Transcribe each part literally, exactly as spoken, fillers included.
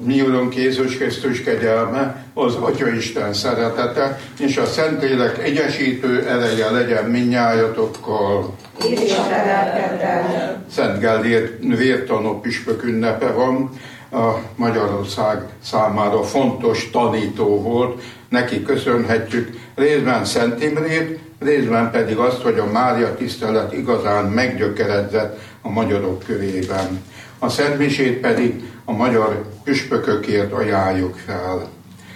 mi Urunk Jézus Krisztus kegyelme, az Atyaisten szeretete, és a Szentlélek egyesítő ereje legyen mindnyájatokkal. És a te lelkeddel. Szent Gellért vértanú püspök ünnepe van, a Magyarország számára fontos tanító volt, neki köszönhetjük részben Szent Imrét, részben pedig azt, hogy a Mária tisztelet igazán meggyökeredzett a magyarok körében. A szentmisét pedig a magyar püspökökért ajánljuk fel.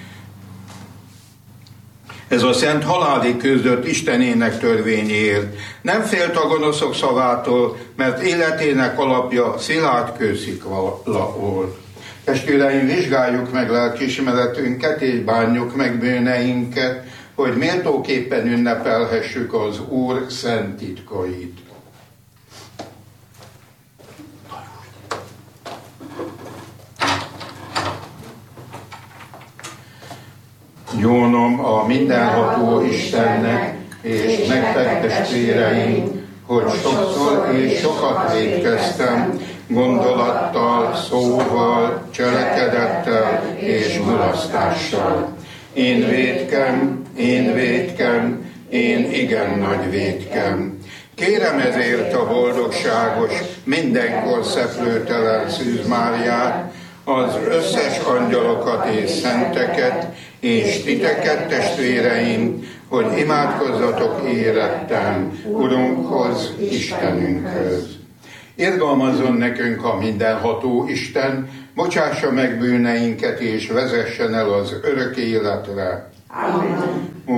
Ez a szent halálig küzdött Istenének törvényéért. Nem félt a gonoszok szavától, mert életének alapja szilárd kőszikla volt. Testvéreim, vizsgáljuk meg lelkiismeretünket, és bánjuk meg bűneinket, hogy méltóképpen ünnepelhessük az Úr szent titkait. Jónom a mindenható Istennek, és nektek testvéreim, hogy sokszor és sokat vétkeztem, gondolattal, szóval, cselekedettel és mulasztással. Én vétkem, én vétkem, én igen nagy vétkem. Kérem ezért a boldogságos, mindenkor szeplőtelen Szűz Máriát, az összes angyalokat és szenteket, és titeket, testvéreim, hogy imádkozzatok éretten Urunkhoz, Istenünkhöz. Irgalmazzon nekünk a mindenható Isten, bocsássa meg bűneinket, és vezessen el az örök életre. Amen.